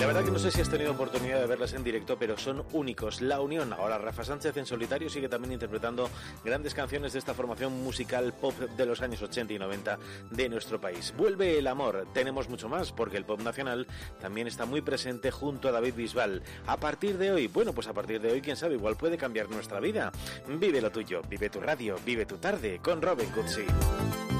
La verdad que no sé si has tenido oportunidad de verlas en directo, pero son únicos. La Unión. Ahora Rafa Sánchez en solitario sigue también interpretando grandes canciones de esta formación musical pop de los años 80 y 90 de nuestro país. Vuelve el amor. Tenemos mucho más, porque el pop nacional también está muy presente junto a David Bisbal. A partir de hoy, quién sabe, igual puede cambiar nuestra vida. Vive lo tuyo, vive tu radio, vive tu tarde con Robin Cutsi.